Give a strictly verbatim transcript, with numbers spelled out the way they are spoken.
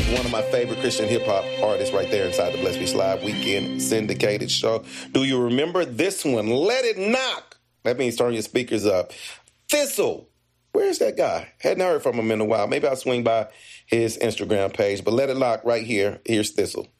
one of my favorite Christian hip-hop artists right there inside the Blessed Beach Live Weekend syndicated show. Do you remember this one? Let It Knock. That means turn your speakers up. Thistle. Where's that guy? Hadn't heard from him in a while. Maybe I'll swing by his Instagram page. But Let It Knock right here. Here's Thistle.